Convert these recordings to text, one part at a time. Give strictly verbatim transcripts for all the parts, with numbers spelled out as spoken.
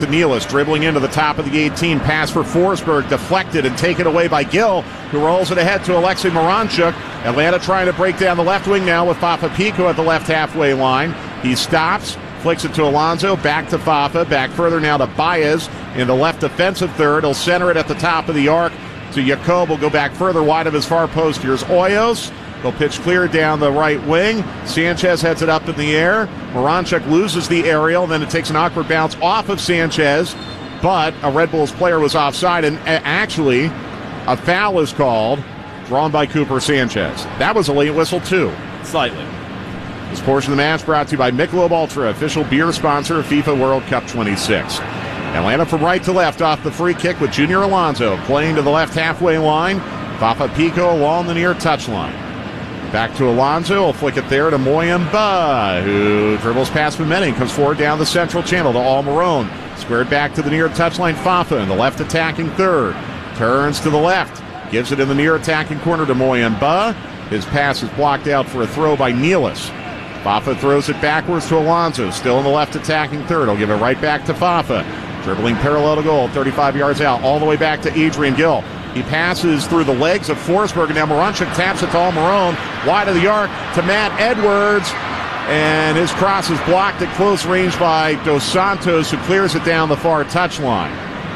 Nealis dribbling into the top of the eighteen. Pass for Forsberg, deflected and taken away by Gill, who rolls it ahead to Alexei Moranchuk. Atlanta trying to break down the left wing now with Fafa Picault at the left halfway line. He stops, flicks it to Alonso, back to Fafa, back further now to Baez in the left defensive third. He'll center it at the top of the arc to Jakob. Will go back further wide of his far post. Here's Hoyos. They'll pitch clear down the right wing. Sanchez heads it up in the air. Moranchuk loses the aerial. Then it takes an awkward bounce off of Sanchez. But a Red Bulls player was offside. And actually, a foul is called, drawn by Cooper Sanchez. That was a late whistle, too. Slightly. This portion of the match brought to you by Michelob Ultra, official beer sponsor of FIFA World Cup twenty-six. Atlanta from right to left off the free kick with Junior Alonso playing to the left halfway line. Fafa Picault along the near touchline. Back to Alonso. He'll flick it there to Moyamba, who dribbles past Memeni, comes forward down the central channel to Almiron. Squared back to the near touchline. Fafa in the left attacking third. Turns to the left. Gives it in the near attacking corner to Moyamba. His pass is blocked out for a throw by Nealis. Fafa throws it backwards to Alonso. Still in the left attacking third. He'll give it right back to Fafa. Dribbling parallel to goal, thirty-five yards out, all the way back to Adrian Gill. He passes through the legs of Forsberg, and now Moranchuk taps it to Almiron, wide of the arc to Matt Edwards, and his cross is blocked at close range by Dos Santos, who clears it down the far touchline.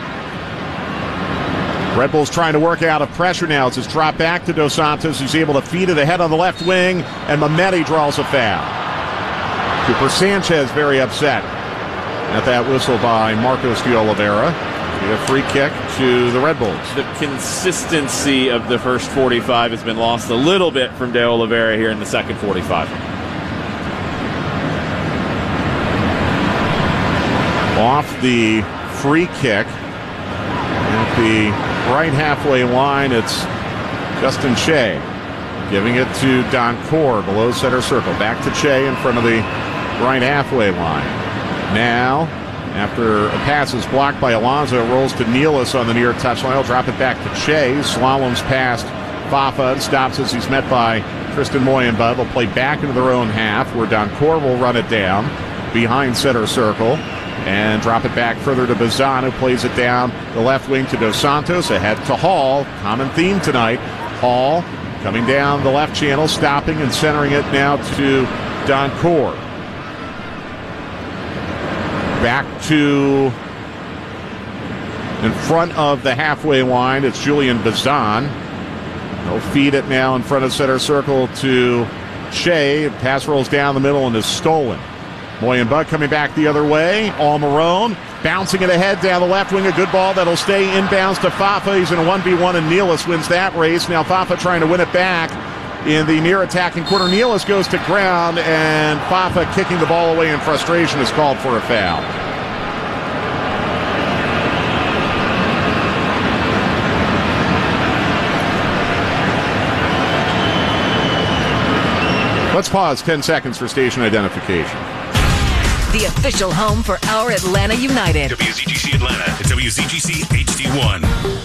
Red Bulls trying to work out of pressure now. It's just dropped back to Dos Santos, who's able to feed it ahead on the left wing, and Memedi draws a foul. Cooper Sanchez very upset at that whistle by Marcos de Oliveira. A free kick to the Red Bulls. The consistency of the first forty-five has been lost a little bit from de Oliveira here in the second forty-five. Off the free kick at the right halfway line, it's Justin Che giving it to Doncourt below center circle. Back to Che in front of the right halfway line. Now, after a pass is blocked by Alonso, it rolls to Nealis on the near touchline. He'll drop it back to Che. Slaloms past Fafa and stops as he's met by Tristan Moyamba. They'll play back into their own half, where Doncourt will run it down behind center circle and drop it back further to Bazan, who plays it down the left wing to Dos Santos. Ahead to Hall. Common theme tonight. Hall coming down the left channel, stopping and centering it now to Doncourt. Back to in front of the halfway line, it's Julian Bazan. They'll feed it now in front of center circle to Che. Pass rolls down the middle and is stolen. Moyamba coming back the other way. Almiron bouncing it ahead down the left wing. A good ball that'll stay inbounds to Fafa. He's in a one v one and Nealis wins that race. Now Fafa trying to win it back in the near attacking corner. Nealis goes to ground, and Fafa kicking the ball away in frustration is called for a foul. Let's pause ten seconds for station identification. The official home for our Atlanta United. W Z G C Atlanta and W Z G C H D one.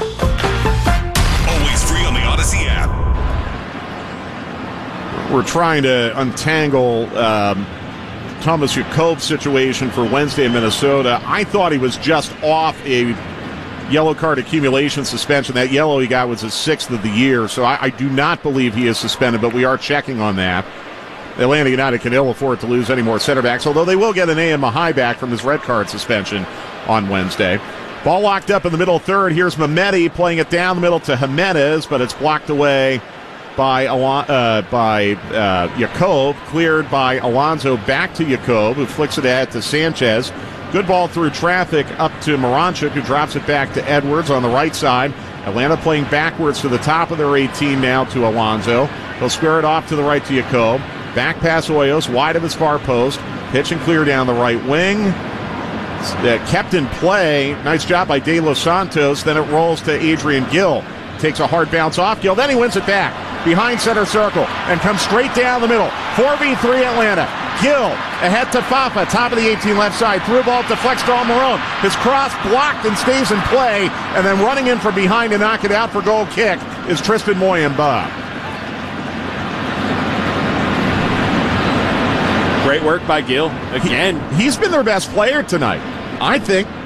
Always free on the Odyssey app. We're trying to untangle um, Thomas Jakob's situation for Wednesday in Minnesota. I thought he was just off a yellow card accumulation suspension. That yellow he got was his sixth of the year, so I, I do not believe he is suspended, but we are checking on that. Atlanta United can ill afford to lose any more center backs, although they will get an A M Mahai back from his red card suspension on Wednesday. Ball locked up in the middle third. Here's Memedi playing it down the middle to Jimenez, but it's blocked away by uh, by uh, Jakob, cleared by Alonso back to Jakob, who flicks it ahead to Sanchez. Good ball through traffic up to Moranchuk, who drops it back to Edwards on the right side. Atlanta playing backwards to the top of their eighteen now to Alonso. He'll square it off to the right to Jakob. Back pass Hoyos, wide of his far post. Pitch and clear down the right wing. Uh, kept in play. Nice job by De Los Santos. Then it rolls to Adrian Gill. Takes a hard bounce off Gill. Then he wins it back behind center circle and comes straight down the middle. four v three Atlanta. Gill ahead to Fafa, top of the eighteen left side. Through ball deflects to Almiron. His cross blocked and stays in play. And then running in from behind to knock it out for goal kick is Tristan Moyamba. Great work by Gill again. He, he's been their best player tonight, I think.